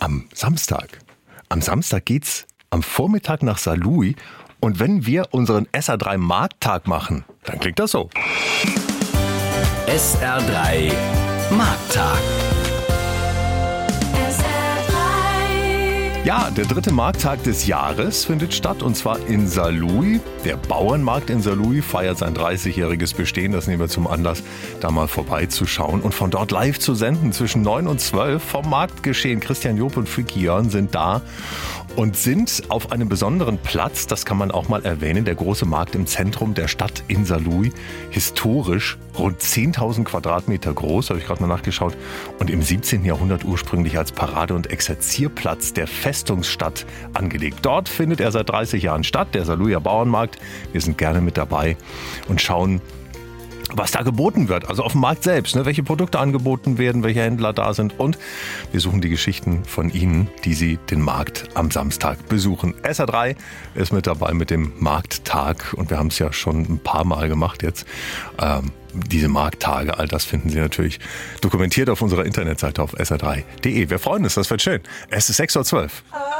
am Samstag. Am Samstag geht's am Vormittag nach Saarlouis. Und wenn wir unseren SR3 Markttag machen, dann klingt das so. SR3 Markttag. Ja, der 3. Markttag des Jahres findet statt, und zwar in Saarlouis. Der Bauernmarkt in Saarlouis feiert sein 30-jähriges Bestehen. Das nehmen wir zum Anlass, da mal vorbeizuschauen und von dort live zu senden zwischen 9 und 12 vom Marktgeschehen. Christian Job und Freaky Jörn sind da und sind auf einem besonderen Platz. Das kann man auch mal erwähnen. Der große Markt im Zentrum der Stadt in Saarlouis. Historisch rund 10.000 Quadratmeter groß, habe ich gerade mal nachgeschaut. Und im 17. Jahrhundert ursprünglich als Parade- und Exerzierplatz der Festungsstadt angelegt. Dort findet er seit 30 Jahren statt, der Saarlouier Bauernmarkt. Wir sind gerne mit dabei und schauen, was da geboten wird, also auf dem Markt selbst, welche Produkte angeboten werden, welche Händler da sind, und wir suchen die Geschichten von Ihnen, die Sie den Markt am Samstag besuchen. SR3 ist mit dabei mit dem Markttag und wir haben es ja schon ein paar Mal gemacht jetzt. Diese Markttage, all das finden Sie natürlich dokumentiert auf unserer Internetseite auf sr3.de. Wir freuen uns, das wird schön. Es ist 6:12 Uhr.